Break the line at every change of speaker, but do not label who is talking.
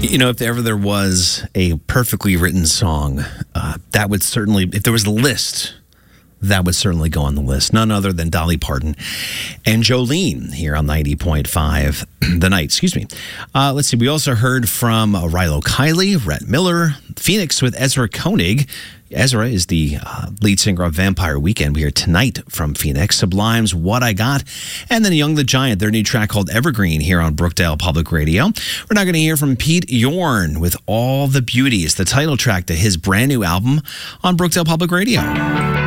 You know, if ever there was a perfectly written song, that would certainly, if there was a list, that would certainly go on the list. None other than Dolly Parton and Jolene here on 90.5 The Night. Excuse me. Let's see. We also heard from Rilo Kiley, Rhett Miller, Phoenix with Ezra Koenig. Ezra is the lead singer of Vampire Weekend. We hear Tonight from Phoenix, Sublime's What I Got, and then Young the Giant, their new track called Evergreen here on Brookdale Public Radio. We're now going to hear from Pete Yorn with All the Beauties, the title track to his brand new album on Brookdale Public Radio.